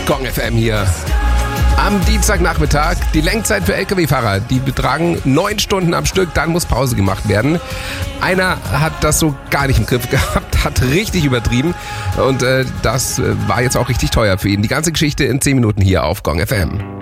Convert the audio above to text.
Gong FM hier. Am Dienstagnachmittag die Lenkzeit für LKW-Fahrer. Die betragen 9 Stunden am Stück, dann muss Pause gemacht werden. Einer hat das so gar nicht im Griff gehabt, hat richtig übertrieben und das war jetzt auch richtig teuer für ihn. Die ganze Geschichte in 10 Minuten hier auf Gong FM.